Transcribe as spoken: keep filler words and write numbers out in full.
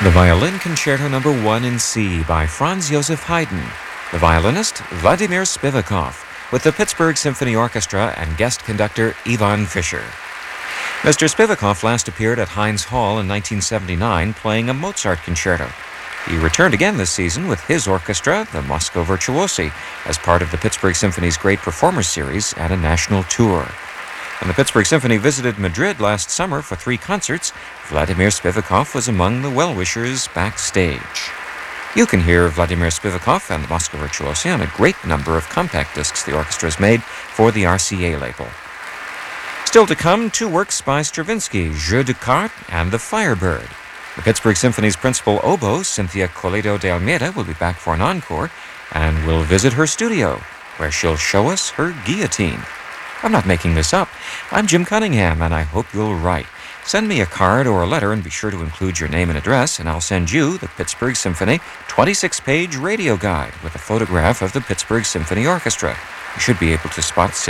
The Violin Concerto Number one in C by Franz Joseph Haydn. The violinist, Vladimir Spivakov, with the Pittsburgh Symphony Orchestra and guest conductor Ivan Fischer. Mister Spivakov last appeared at Heinz Hall in nineteen seventy-nine playing a Mozart concerto. He returned again this season with his orchestra, the Moscow Virtuosi, as part of the Pittsburgh Symphony's Great Performers Series and a national tour. When the Pittsburgh Symphony visited Madrid last summer for three concerts, Vladimir Spivakov was among the well-wishers backstage. You can hear Vladimir Spivakov and the Moscow Virtuosi on a great number of compact discs the orchestra has made for the R C A label. Still to come, two works by Stravinsky, Jeu de Cartes and The Firebird. The Pittsburgh Symphony's principal oboe, Cynthia Coledo de Almeida, will be back for an encore and will visit her studio, where she'll show us her guillotine. I'm not making this up. I'm Jim Cunningham, and I hope you'll write. Send me a card or a letter and be sure to include your name and address, and I'll send you the Pittsburgh Symphony twenty-six page radio guide with a photograph of the Pittsburgh Symphony Orchestra. You should be able to spot